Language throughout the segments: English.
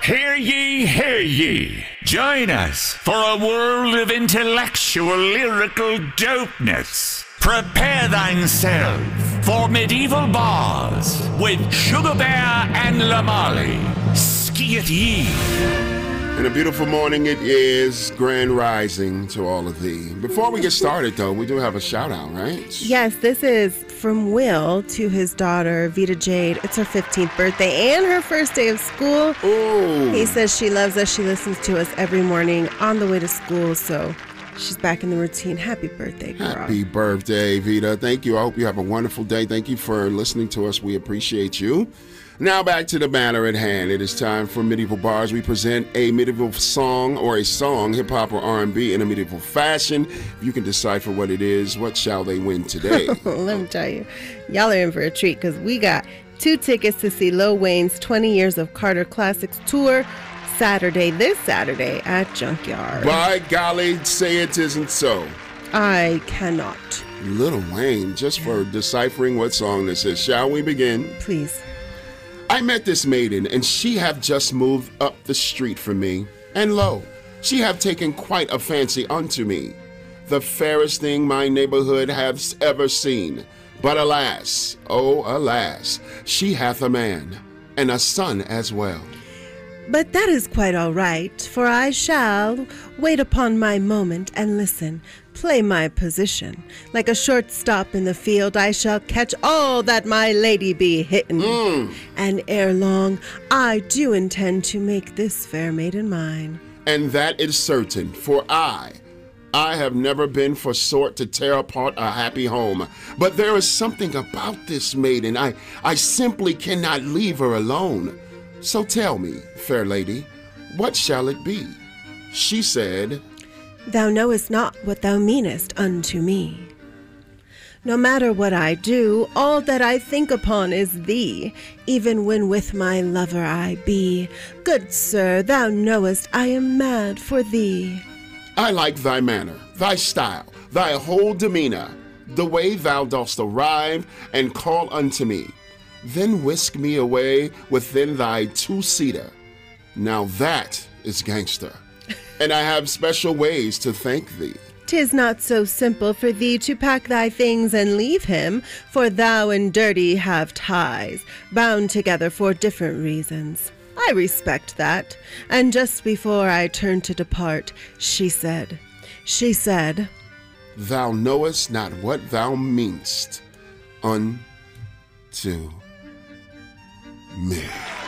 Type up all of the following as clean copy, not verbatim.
Hear ye, hear ye. Join us for a world of intellectual lyrical dopeness. Prepare thyself for medieval bars with Sugar Bear and Lamali. Ski it ye. And a beautiful morning it is, grand rising to all of thee. Before we get started, though, we do have a shout-out, right? Yes, this is from Will to his daughter, Vita Jade. It's her 15th birthday and her first day of school. Ooh. He says she loves us. She listens to us every morning on the way to school, so she's back in the routine. Happy birthday, girl. Happy birthday, Vita. Thank you. I hope you have a wonderful day. Thank you for listening to us. We appreciate you. Now back to the matter at hand. It is time for Medieval Bars. We present a medieval song or a song, hip-hop or R&B in a medieval fashion. If you can decipher what it is, what shall they win today? Let me tell you, y'all are in for a treat because we got 2 tickets to see Lil Wayne's 20 Years of Carter Classics Tour this Saturday at Junkyard. By golly, say it isn't so. I cannot. Lil Wayne, just for deciphering what song this is. Shall we begin? Please. I met this maiden, and she have just moved up the street from me. And lo, she have taken quite a fancy unto me, the fairest thing my neighborhood has ever seen. But alas, oh alas, she hath a man, and a son as well. But that is quite all right, for I shall wait upon my moment and listen, play my position. Like a shortstop in the field, I shall catch all that my lady be hittin'. And ere long, I do intend to make this fair maiden mine. And that is certain, for I have never been for sort to tear apart a happy home. But there is something about this maiden, I simply cannot leave her alone. So tell me, fair lady, what shall it be? She said, Thou knowest not what thou meanest unto me. No matter what I do, all that I think upon is thee, even when with my lover I be. Good sir, thou knowest I am mad for thee. I like thy manner, thy style, thy whole demeanor, the way thou dost arrive and call unto me. Then whisk me away within thy 2-seater. Now that is gangster, and I have special ways to thank thee. 'Tis not so simple for thee to pack thy things and leave him, for thou and Dirty have ties, bound together for different reasons. I respect that. And just before I turned to depart, she said, Thou knowest not what thou meanest unto me.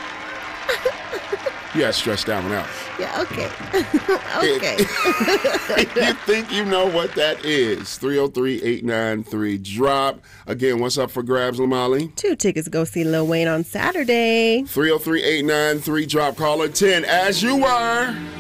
Yeah, stretch that one out. Yeah, okay. Okay. You think you know what that is? 303-893-DROP. Again, what's up for grabs, Lamali? 2 tickets to go see Lil Wayne on Saturday. 303-893-DROP. Caller 10, as you were.